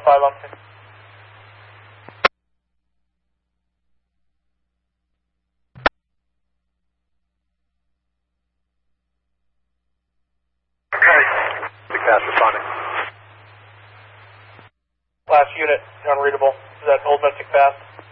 5 on 6. Okay. Big fast responding. Last unit, unreadable. Is that Old Mystic Fast?